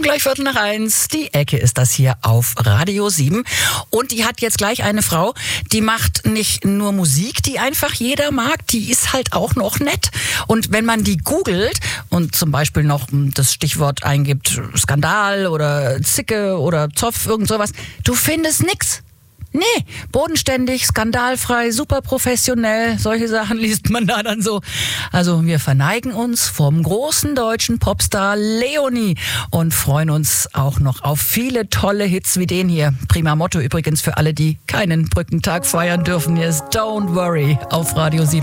Gleich 1:15. Die Ecke ist das hier auf Radio 7. Und die hat jetzt gleich eine Frau, die macht nicht nur Musik, die einfach jeder mag, die ist halt auch noch nett. Und wenn man die googelt und zum Beispiel noch das Stichwort eingibt, Skandal oder Zicke oder Zoff, irgend sowas, du findest nix. Nee, bodenständig, skandalfrei, super professionell, solche Sachen liest man da dann so. Also wir verneigen uns vom großen deutschen Popstar Leonie und freuen uns auch noch auf viele tolle Hits wie den hier. Prima Motto übrigens für alle, die keinen Brückentag feiern dürfen. Hier ist Don't Worry auf Radio 7.